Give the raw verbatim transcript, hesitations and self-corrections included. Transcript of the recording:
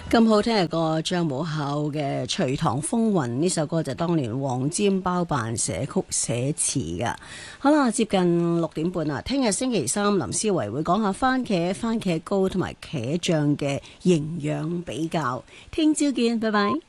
咁好聽嘅歌，張武孝嘅《隨堂風雲》呢首歌就當年黃霑包辦寫曲寫詞噶。好啦，接近六點半啦，聽日星期三林思維會講下番茄、番茄糕同埋茄醬嘅營養比較。聽朝見，拜拜。